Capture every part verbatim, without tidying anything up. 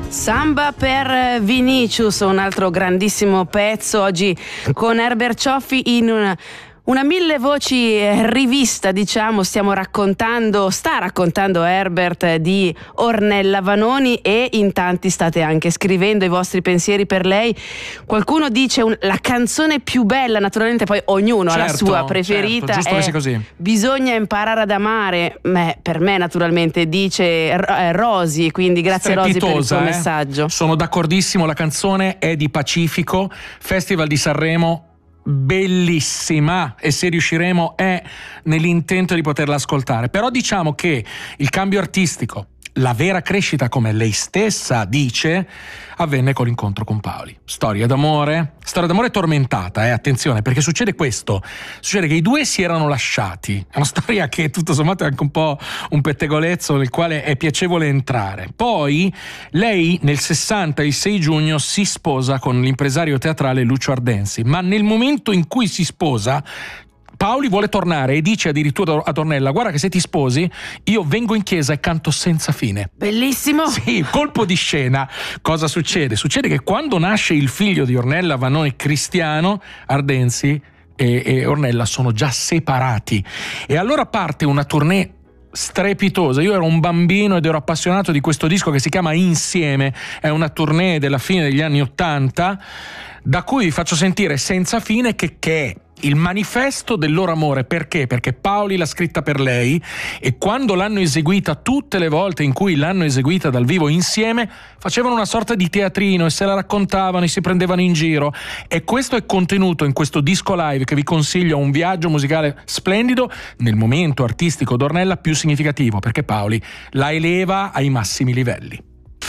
Samba per Vinicius, un altro grandissimo pezzo oggi con Herbert Cioffi in una, una mille voci rivista, diciamo. Stiamo raccontando, sta raccontando Herbert di Ornella Vanoni e in tanti state anche scrivendo i vostri pensieri per lei. Qualcuno dice un, la canzone più bella, naturalmente poi ognuno certo, ha la sua preferita, certo, giusto che sia è così. Bisogna imparare ad amare. Beh, per me naturalmente dice eh, Rosy, quindi grazie Rosy per il tuo eh? messaggio. Sono d'accordissimo, la canzone è di Pacifico, Festival di Sanremo, bellissima, e se riusciremo è nell'intento di poterla ascoltare. Però diciamo che il cambio artistico, la vera crescita, come lei stessa dice, avvenne con l'incontro con Paoli. Storia d'amore, storia d'amore tormentata, eh, attenzione, perché succede questo, succede che i due si erano lasciati, è una storia che tutto sommato è anche un po' un pettegolezzo nel quale è piacevole entrare. Poi lei nel sessanta, il sei giugno, si sposa con l'impresario teatrale Lucio Ardensi, ma nel momento in cui si sposa Paoli vuole tornare e dice addirittura a Ornella: guarda che se ti sposi io vengo in chiesa e canto senza fine. Bellissimo! Sì, colpo di scena. Cosa succede? Succede che quando nasce il figlio di Ornella Vanoni, Cristiano, Ardensi e, e Ornella sono già separati. E allora parte una tournée strepitosa. Io ero un bambino ed ero appassionato di questo disco che si chiama Insieme, è una tournée della fine degli anni Ottanta, da cui vi faccio sentire Senza fine, che, che è il manifesto del loro amore. Perché? Perché Paoli l'ha scritta per lei e quando l'hanno eseguita, tutte le volte in cui l'hanno eseguita dal vivo insieme, facevano una sorta di teatrino e se la raccontavano e si prendevano in giro, e questo è contenuto in questo disco live che vi consiglio, un viaggio musicale splendido nel momento artistico d'Ornella più significativo, perché Paoli la eleva ai massimi livelli.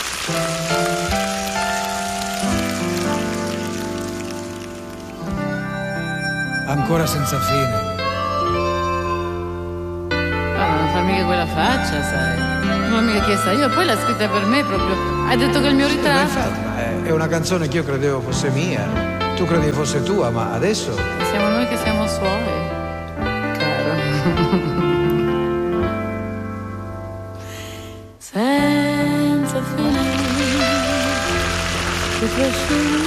Ancora senza fine. Ah, non fa mica quella faccia, sai. Non l'ho mica chiesta io, poi l'ha scritta per me proprio. Hai detto che è il mio ritratto. Ma infatti, ma è una canzone che io credevo fosse mia, tu credevi fosse tua, ma adesso siamo noi che siamo suoi, caro. Senza fine ti piace.